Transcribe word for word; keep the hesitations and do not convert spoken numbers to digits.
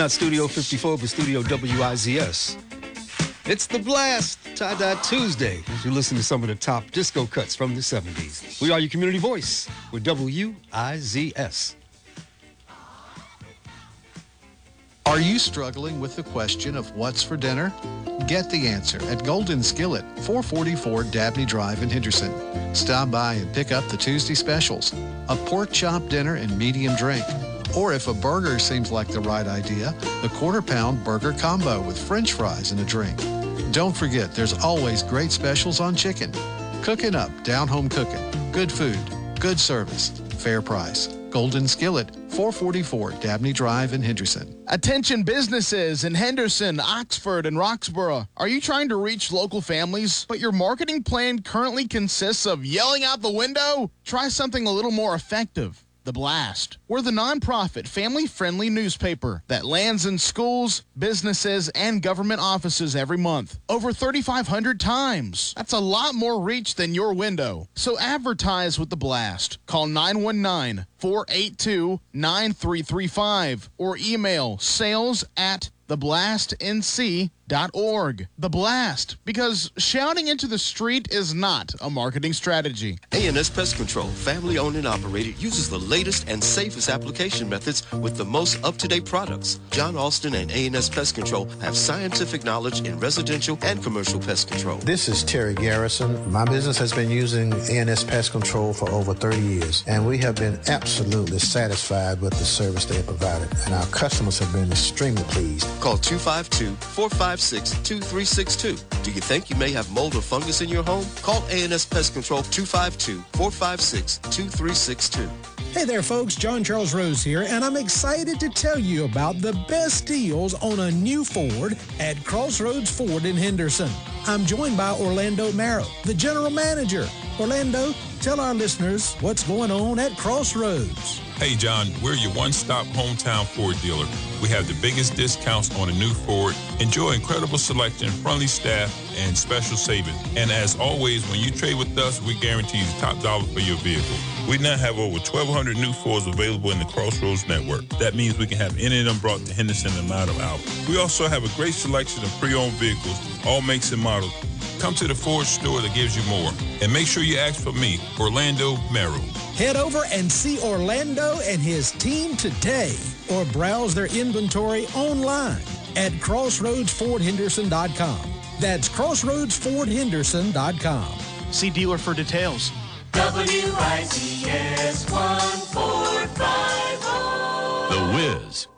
Not Studio fifty-four, but Studio W I Z S. It's The Blast, Tie-Dye Tuesday, as you listen to some of the top disco cuts from the seventies. We are your community voice with W I Z S. Are you struggling with the question of what's for dinner? Get the answer at Golden Skillet, four forty-four Dabney Drive in Henderson. Stop by and pick up the Tuesday specials, a pork chop dinner and medium drink. Or if a burger seems like the right idea, the quarter pound burger combo with French fries and a drink. Don't forget, there's always great specials on chicken. Cooking up, down home cooking. Good food, good service, fair price. Golden Skillet, four forty-four Dabney Drive in Henderson. Attention businesses in Henderson, Oxford, and Roxborough. Are you trying to reach local families, but your marketing plan currently consists of yelling out the window? Try something a little more effective. The Blast. We're the nonprofit, family-friendly newspaper that lands in schools, businesses, and government offices every month. Over thirty-five hundred times. That's a lot more reach than your window. So advertise with The Blast. Call nine one nine, four eight two, nine three three five or email sales at the blast n c dot org. The Blast, because shouting into the street is not a marketing strategy. A and S Pest Control, family owned and operated, uses the latest and safest application methods with the most up-to-date products. John Alston and A and S Pest Control have scientific knowledge in residential and commercial pest control. This is Terry Garrison. My business has been using A and S Pest Control for over thirty years, and we have been absolutely satisfied with the service they have provided, and our customers have been extremely pleased. Call two five two, four five six, two three six two. Do you think you may have mold or fungus in your home? Call A and S Pest Control two five two, four five six, two three six two. Hey there, folks. John Charles Rose here, and I'm excited to tell you about the best deals on a new Ford at Crossroads Ford in Henderson. I'm joined by Orlando Marrow, the general manager. Orlando, tell our listeners what's going on at Crossroads. Hey, John, we're your one-stop hometown Ford dealer. We have the biggest discounts on a new Ford. Enjoy incredible selection, friendly staff, and special savings. And as always, when you trade with us, we guarantee you top dollar for your vehicle. We now have over twelve hundred new Fords available in the Crossroads network. That means we can have any of them brought to Henderson in a matter of hours. We also have a great selection of pre-owned vehicles, all makes and models. Come to the Ford store that gives you more. And make sure you ask for me, Orlando Merrill. Head over and see Orlando and his team today, or browse their inventory online at crossroads ford henderson dot com. That's crossroads ford henderson dot com. See dealer for details. W I Z S one four five zero. The Wiz